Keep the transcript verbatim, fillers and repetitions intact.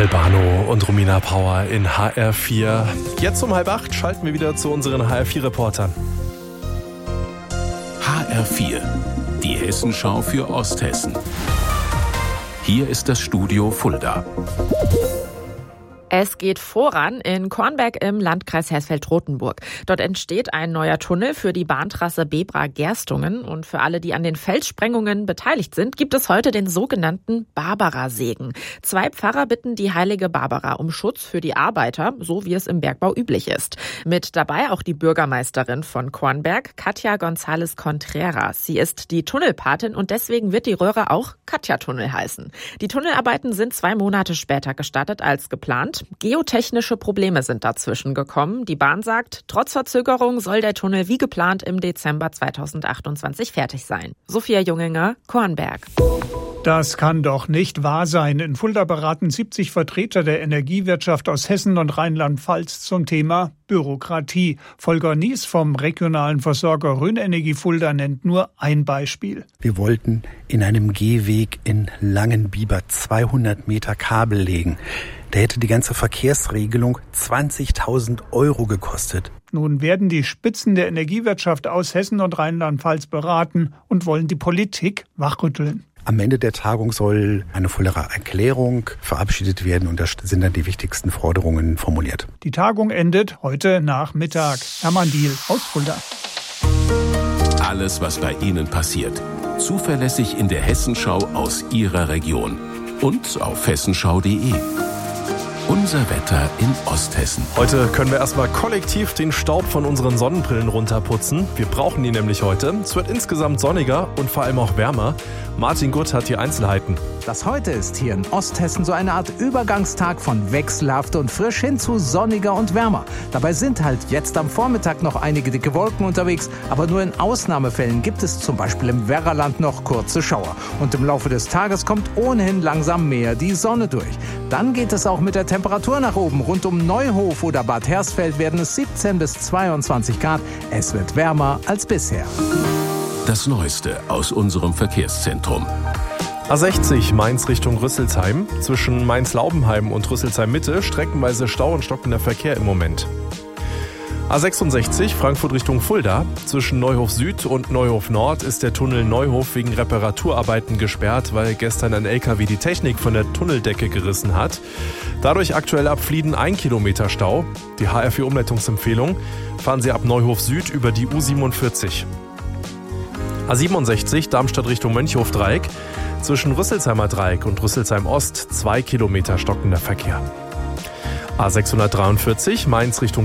Albano und Romina Power in H R vier. Jetzt um halb acht schalten wir wieder zu unseren H R vier Reportern. H R vier, die Hessenschau für Osthessen. Hier ist das Studio Fulda. Es geht voran in Kornberg im Landkreis Hersfeld-Rotenburg. Dort entsteht ein neuer Tunnel für die Bahntrasse Bebra-Gerstungen. Und für alle, die an den Felssprengungen beteiligt sind, gibt es heute den sogenannten Barbara-Segen. Zwei Pfarrer bitten die heilige Barbara um Schutz für die Arbeiter, so wie es im Bergbau üblich ist. Mit dabei auch die Bürgermeisterin von Kornberg, Katja González Contreras. Sie ist die Tunnelpatin und deswegen wird die Röhre auch Katja-Tunnel heißen. Die Tunnelarbeiten sind zwei Monate später gestartet als geplant. Geotechnische Probleme sind dazwischen gekommen. Die Bahn sagt, trotz Verzögerung soll der Tunnel wie geplant im Dezember zweitausendachtundzwanzig fertig sein. Sophia Junginger, Kornberg. Das kann doch nicht wahr sein. In Fulda beraten siebzig Vertreter der Energiewirtschaft aus Hessen und Rheinland-Pfalz zum Thema Bürokratie. Volker Nies vom regionalen Versorger Rhön-Energie Fulda nennt nur ein Beispiel. Wir wollten in einem Gehweg in Langenbiber zweihundert Meter Kabel legen. Da hätte die ganze Verkehrsregelung zwanzigtausend Euro gekostet. Nun werden die Spitzen der Energiewirtschaft aus Hessen und Rheinland-Pfalz beraten und wollen die Politik wachrütteln. Am Ende der Tagung soll eine vollere Erklärung verabschiedet werden und da sind dann die wichtigsten Forderungen formuliert. Die Tagung endet heute Nachmittag. Hermann Diehl aus Fulda. Alles, was bei Ihnen passiert, zuverlässig in der Hessenschau aus Ihrer Region und auf hessenschau punkt de. Unser Wetter in Osthessen. Heute können wir erstmal kollektiv den Staub von unseren Sonnenbrillen runterputzen. Wir brauchen ihn nämlich heute. Es wird insgesamt sonniger und vor allem auch wärmer. Martin Gutt hat die Einzelheiten. Das heute ist hier in Osthessen so eine Art Übergangstag von wechselhaft und frisch hin zu sonniger und wärmer. Dabei sind halt jetzt am Vormittag noch einige dicke Wolken unterwegs, aber nur in Ausnahmefällen gibt es zum Beispiel im Werraland noch kurze Schauer. Und im Laufe des Tages kommt ohnehin langsam mehr die Sonne durch. Dann geht es auch mit der Temperatur nach oben. Rund um Neuhof oder Bad Hersfeld werden es siebzehn bis zweiundzwanzig Grad. Es wird wärmer als bisher. Das Neueste aus unserem Verkehrszentrum. A sechzig Mainz Richtung Rüsselsheim. Zwischen Mainz-Laubenheim und Rüsselsheim-Mitte streckenweise Stau und stockender Verkehr im Moment. A sechsundsechzig Frankfurt Richtung Fulda. Zwischen Neuhof Süd und Neuhof Nord ist der Tunnel Neuhof wegen Reparaturarbeiten gesperrt, weil gestern ein L K W die Technik von der Tunneldecke gerissen hat. Dadurch aktuell ab Flieden ein Kilometer Stau. Die H R vier Umleitungsempfehlung: fahren Sie ab Neuhof Süd über die U siebenundvierzig. A siebenundsechzig Darmstadt Richtung Mönchhof-Dreieck. Zwischen Rüsselsheimer Dreieck und Rüsselsheim Ost zwei Kilometer stockender Verkehr. A sechshundertdreiundvierzig Mainz Richtung